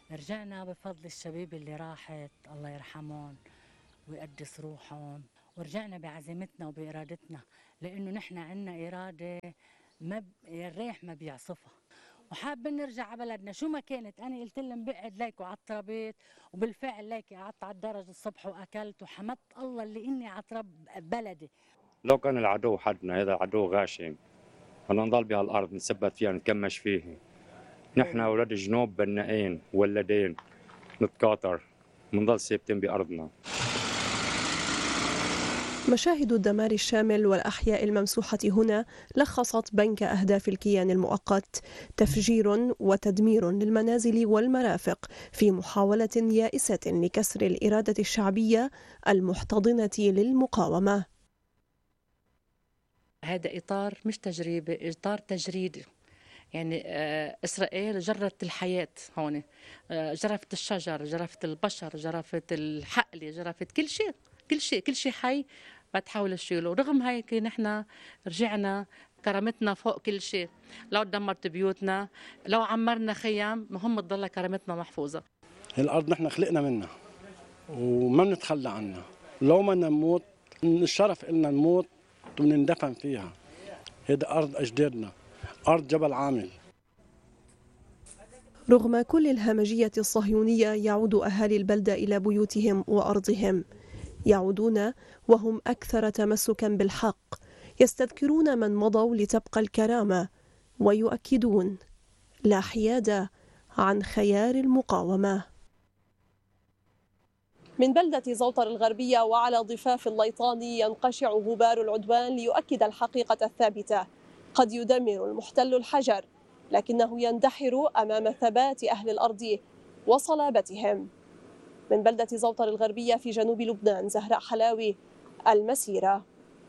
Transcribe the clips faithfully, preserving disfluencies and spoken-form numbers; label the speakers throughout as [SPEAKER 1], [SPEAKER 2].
[SPEAKER 1] رجعنا بفضل الشباب اللي راحت، الله يرحمهم ويقدس روحهم، ورجعنا بعزيمتنا وبإرادتنا، لأنه نحن عنا إرادة ما ب... الريح ما بيعصفها، وحابين نرجع على بلدنا شو ما كانت. أنا قلت لهم بقعد ليكوا على الترابيت، وبالفعل ليكي قعدت على الدرج الصبح وأكلت وحمدت الله اللي إني على تراب بلدي.
[SPEAKER 2] لو كان العدو حدنا، هذا العدو غاشم، بدنا نضل بهالأرض نثبت فيها نتكمش فيه. نحن أولاد جنوب بنائين ولدين نتكاثر، منضل ثابتين بأرضنا.
[SPEAKER 3] مشاهد الدمار الشامل والأحياء الممسوحة هنا لخصت بنك أهداف الكيان المؤقت: تفجير وتدمير للمنازل والمرافق في محاولة يائسة لكسر الإرادة الشعبية المحتضنة للمقاومة.
[SPEAKER 4] هذا إطار مش تجريبي، إطار تجريدي. يعني إسرائيل جرت الحياة هون، جرفت الشجر، جرفت البشر، جرفت الحقل، جرفت كل شيء كل شيء كل شيء حي بتحاول تشيله. رغم هيك نحن رجعنا كرامتنا فوق كل شيء. لو دمرت بيوتنا، لو عمرنا خيام، مهم تضل كرامتنا محفوظة.
[SPEAKER 5] الأرض نحن خلقنا منها وما بنتخلى عنها. لو ما نموت، الشرف إلنا نموت ونندفن فيها. هذا أرض أجدادنا، أرض جبل عامل.
[SPEAKER 3] رغم كل الهمجية الصهيونية يعود أهالي البلدة إلى بيوتهم وأرضهم، يعودون وهم أكثر تمسكا بالحق، يستذكرون من مضوا لتبقى الكرامة، ويؤكدون لا حياد عن خيار المقاومة. من بلدة زوطر الغربية وعلى ضفاف الليطان ينقشع غبار العدوان ليؤكد الحقيقة الثابتة: قد يدمر المحتل الحجر، لكنه يندحر أمام ثبات أهل الأرض وصلابتهم. من بلدة زوطر الغربية في جنوب لبنان، زهراء حلاوي، المسيرة.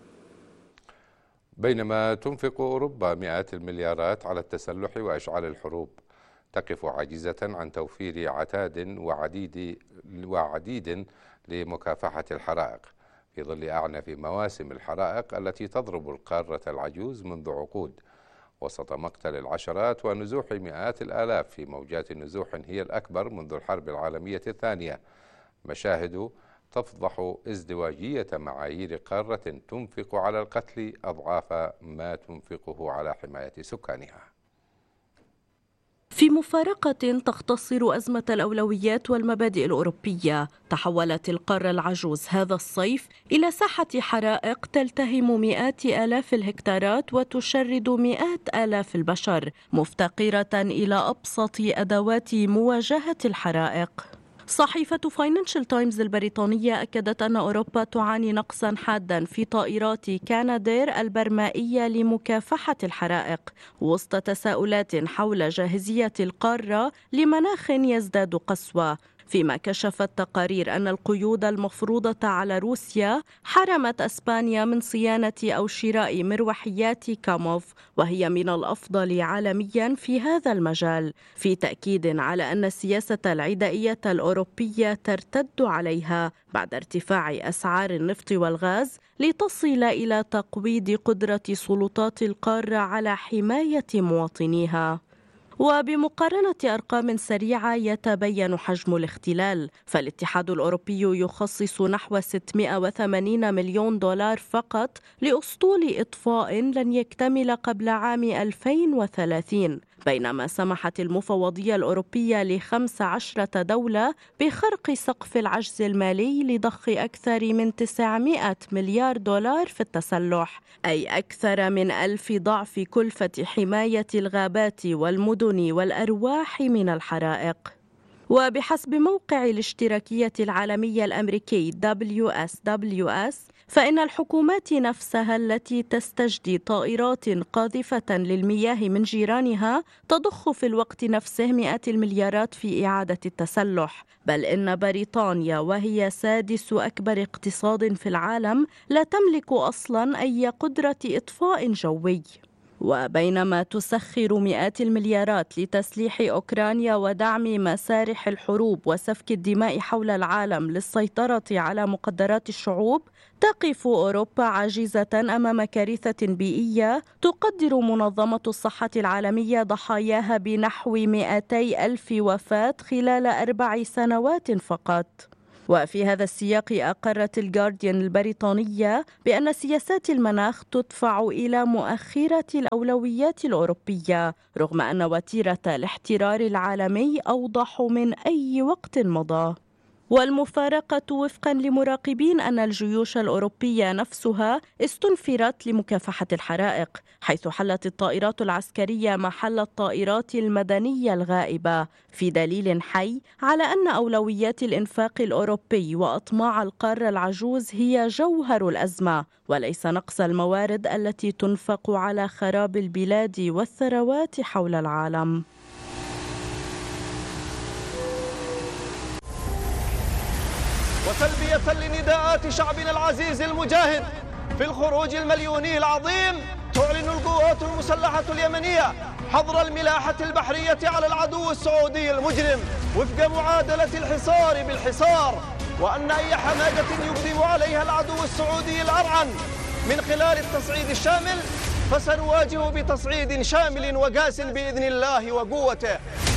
[SPEAKER 6] بينما تنفق أوروبا مئات المليارات على التسلح وإشعال الحروب، تقف عاجزة عن توفير عتاد وعديد وعديد لمكافحة الحرائق، في ظل أعنف مواسم الحرائق التي تضرب القارة العجوز منذ عقود، وسط مقتل العشرات ونزوح مئات الآلاف في موجات نزوح هي الأكبر منذ الحرب العالمية الثانية. مشاهد تفضح ازدواجية معايير قارة تنفق على القتل أضعاف ما تنفقه على حماية سكانها.
[SPEAKER 7] في مفارقة تختصر أزمة الأولويات والمبادئ الأوروبية، تحولت القارة العجوز هذا الصيف إلى ساحة حرائق تلتهم مئات آلاف الهكتارات وتشرد مئات آلاف البشر، مفتقرة إلى أبسط أدوات مواجهة الحرائق. صحيفة فاينانشال تايمز البريطانية أكدت أن أوروبا تعاني نقصا حادا في طائرات كانادير البرمائية لمكافحة الحرائق، وسط تساؤلات حول جاهزية القارة لمناخ يزداد قسوة. فيما كشفت تقارير أن القيود المفروضة على روسيا حرمت أسبانيا من صيانة أو شراء مروحيات كاموف، وهي من الأفضل عالميا في هذا المجال، في تأكيد على أن السياسة العدائية الأوروبية ترتد عليها بعد ارتفاع أسعار النفط والغاز، لتصل إلى تقويض قدرة سلطات القارة على حماية مواطنيها. وبمقارنة أرقام سريعة يتبين حجم الاختلال، فالاتحاد الأوروبي يخصص نحو ستمئة وثمانين مليون دولار فقط لأسطول إطفاء لن يكتمل قبل عام ألفين وثلاثين، بينما سمحت المفوضية الأوروبية لخمس عشرة دولة بخرق سقف العجز المالي لضخ أكثر من تسعمئة مليار دولار في التسلح، أي أكثر من ألف ضعف كلفة حماية الغابات والمدن والأرواح من الحرائق. وبحسب موقع الاشتراكية العالمية الأمريكي دبليو إس دبليو إس، فإن الحكومات نفسها التي تستجدي طائرات قاذفة للمياه من جيرانها تضخ في الوقت نفسه مئات المليارات في إعادة التسلح، بل إن بريطانيا وهي سادس أكبر اقتصاد في العالم لا تملك أصلا أي قدرة إطفاء جوي. وبينما تسخر مئات المليارات لتسليح أوكرانيا ودعم مسارح الحروب وسفك الدماء حول العالم للسيطرة على مقدرات الشعوب، تقف أوروبا عاجزة أمام كارثة بيئية تقدر منظمة الصحة العالمية ضحاياها بنحو مئتي ألف وفاة خلال أربع سنوات فقط. وفي هذا السياق أقرت الجارديان البريطانية بأن سياسات المناخ تدفع إلى مؤخرة الأولويات الأوروبية، رغم أن وتيرة الاحترار العالمي أوضح من أي وقت مضى. والمفارقة وفقا لمراقبين أن الجيوش الأوروبية نفسها استنفرت لمكافحة الحرائق، حيث حلت الطائرات العسكرية محل الطائرات المدنية الغائبة، في دليل حي على أن أولويات الإنفاق الأوروبي وأطماع القارة العجوز هي جوهر الأزمة، وليس نقص الموارد التي تنفق على خراب البلاد والثروات حول العالم.
[SPEAKER 8] وتلبية لنداءات شعبنا العزيز المجاهد في الخروج المليوني العظيم، تعلن القوات المسلحة اليمنية حظر الملاحة البحرية على العدو السعودي المجرم وفق معادلة الحصار بالحصار، وأن أي حماقة يقدم عليها العدو السعودي الأرعن من خلال التصعيد الشامل فسنواجه بتصعيد شامل وقاس بإذن الله وقوته.